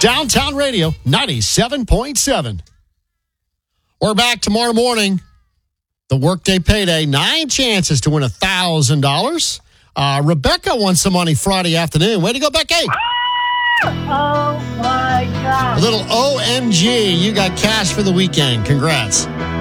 Downtown Radio 97.7. We're back tomorrow morning. The workday payday, 9 chances to win $1,000. Rebecca won some money Friday afternoon. Way to go, Becky. Oh, my God. A little OMG. You got cash for the weekend. Congrats.